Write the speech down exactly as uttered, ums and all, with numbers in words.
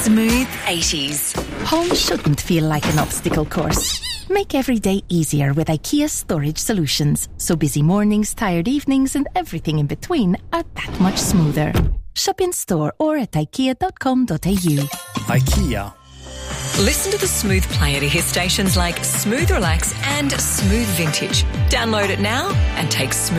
Smooth eighties. Home shouldn't feel like an obstacle course. Make every day easier with IKEA storage solutions, so busy mornings, tired evenings and everything in between are that much smoother. Shop in store or at ikea dot com dot a u. IKEA. Listen to the Smooth Player to hear stations like Smooth Relax and Smooth Vintage. Download it now and take Smooth